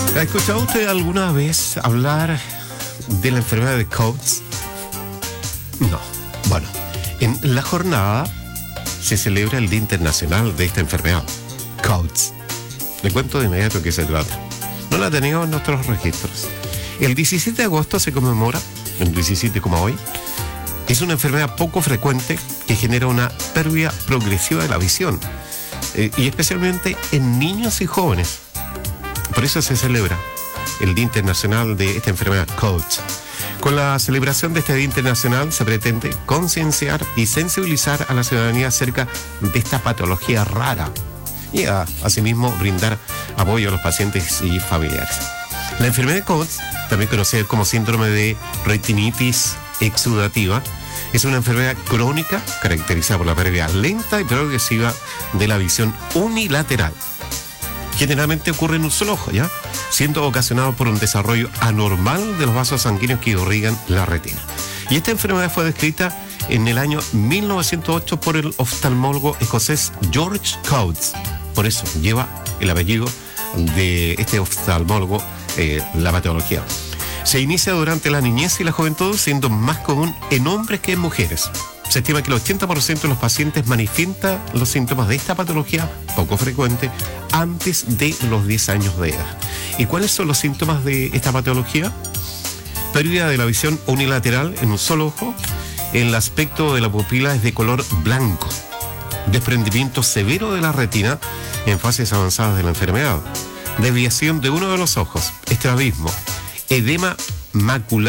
¿Ha escuchado usted alguna vez hablar de la enfermedad de Coates? No. Bueno, en la jornada se celebra el Día Internacional de esta enfermedad, Coates. Le cuento de inmediato de qué se trata. No la tenemos en nuestros registros. El 17 de agosto se conmemora, el 17 como hoy, es una enfermedad poco frecuente que genera una pérdida progresiva de la visión, y especialmente en niños y jóvenes. Por eso se celebra el Día Internacional de esta enfermedad, Coates. Con la celebración de este Día Internacional se pretende concienciar y sensibilizar a la ciudadanía acerca de esta patología rara y asimismo brindar apoyo a los pacientes y familiares. La enfermedad de Coates, también conocida como síndrome de retinitis exudativa, es una enfermedad crónica caracterizada por la pérdida lenta y progresiva de la visión unilateral. Generalmente ocurre en un solo ojo, ¿ya? Siendo ocasionado por un desarrollo anormal de los vasos sanguíneos que irrigan la retina. Y esta enfermedad fue descrita en el año 1908 por el oftalmólogo escocés George Coates. Por eso lleva el apellido de este oftalmólogo la patología. Se inicia durante la niñez y la juventud, siendo más común en hombres que en mujeres. Se estima que el 80% de los pacientes manifiesta los síntomas de esta patología, poco frecuente, antes de los 10 años de edad. ¿Y cuáles son los síntomas de esta patología? Pérdida de la visión unilateral en un solo ojo. El aspecto de la pupila es de color blanco. Desprendimiento severo de la retina en fases avanzadas de la enfermedad. Desviación de uno de los ojos. Estrabismo. Edema macular